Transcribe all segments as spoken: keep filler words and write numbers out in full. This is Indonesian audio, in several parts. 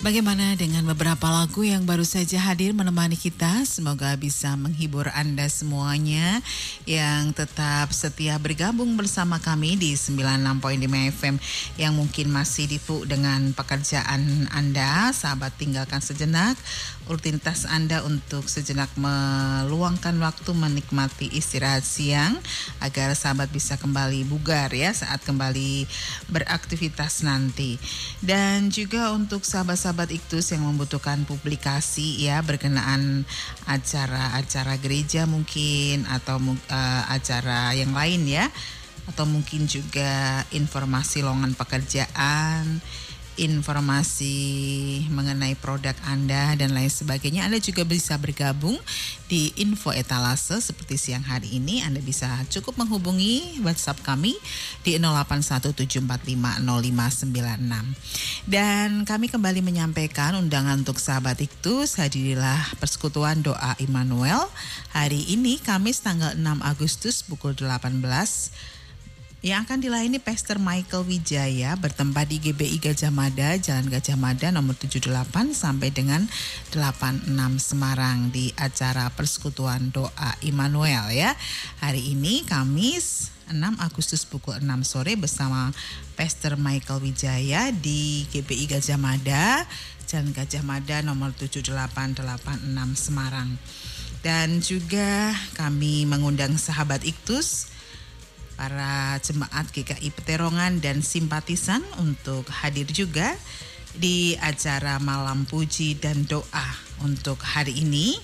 Bagaimana dengan beberapa lagu yang baru saja hadir menemani kita? Semoga bisa menghibur Anda semuanya yang tetap setia bergabung bersama kami di sembilan puluh enam koma lima F M, yang mungkin masih sibuk dengan pekerjaan Anda. Sahabat, tinggalkan sejenak rutinitas Anda untuk sejenak meluangkan waktu menikmati istirahat siang agar sahabat bisa kembali bugar ya saat kembali beraktivitas nanti. Dan juga untuk sahabat-sahabat Iktus yang membutuhkan publikasi ya berkenaan acara-acara gereja mungkin atau uh, acara yang lain ya, atau mungkin juga informasi lowongan pekerjaan, informasi mengenai produk Anda dan lain sebagainya, Anda juga bisa bergabung di info etalase seperti siang hari ini. Anda bisa cukup menghubungi WhatsApp kami di nol delapan satu tujuh empat lima nol lima sembilan enam. Dan kami kembali menyampaikan undangan untuk sahabat Iktus, hadirilah persekutuan doa Immanuel hari ini Kamis tanggal enam Agustus pukul delapan belas, yang akan dilayani Pastor Michael Wijaya bertempat di G B I Gajah Mada, Jalan Gajah Mada nomor tujuh puluh delapan sampai dengan delapan puluh enam Semarang di acara Persekutuan Doa Immanuel ya. Hari ini Kamis enam Agustus pukul enam sore bersama Pastor Michael Wijaya di G B I Gajah Mada, Jalan Gajah Mada nomor tujuh delapan delapan enam Semarang. Dan juga kami mengundang sahabat Iktus, para jemaat G K I Peterongan dan simpatisan untuk hadir juga di acara Malam Puji dan Doa untuk hari ini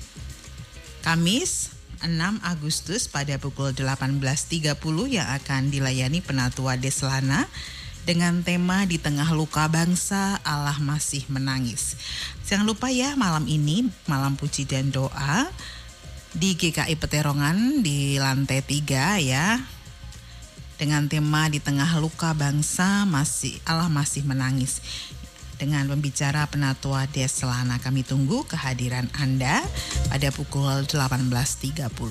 Kamis enam Agustus pada pukul delapan belas tiga puluh, yang akan dilayani Penatua Deslana dengan tema Di Tengah Luka Bangsa Allah Masih Menangis. Jangan lupa ya, malam ini Malam Puji dan Doa di G K I Peterongan di lantai tiga ya, dengan tema Di Tengah Luka Bangsa masih Allah Masih Menangis, dengan pembicara Penatua Deslana. Kami tunggu kehadiran Anda pada pukul delapan belas tiga puluh.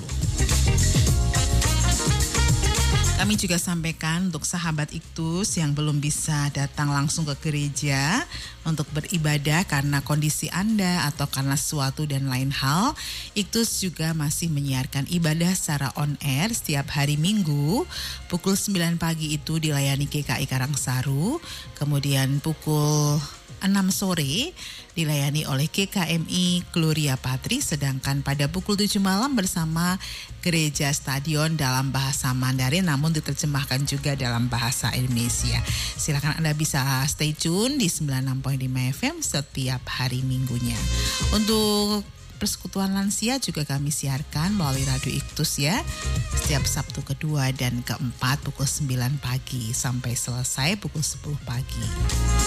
Kami juga sampaikan untuk sahabat Iktus yang belum bisa datang langsung ke gereja untuk beribadah karena kondisi Anda atau karena suatu dan lain hal, Iktus juga masih menyiarkan ibadah secara on air setiap hari Minggu. Pukul sembilan pagi itu dilayani G K I Karangsaru, kemudian pukul enam sore dilayani oleh G K M I Gloria Patri, sedangkan pada pukul tujuh malam bersama Gereja Stadion dalam bahasa Mandarin namun diterjemahkan juga dalam bahasa Indonesia. Silakan Anda bisa stay tune di sembilan puluh enam koma lima F M setiap hari Minggunya. Untuk Persekutuan Lansia juga kami siarkan melalui Radio Iktus ya, setiap Sabtu kedua dan keempat pukul sembilan pagi sampai selesai pukul sepuluh pagi.